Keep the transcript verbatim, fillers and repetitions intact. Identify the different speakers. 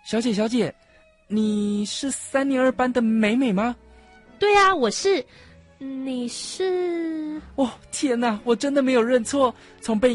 Speaker 1: 小姐小姐，你是三年二班的美美吗？
Speaker 2: 对啊，我是。你是？
Speaker 1: 哦，天哪，我真的没有认错，从被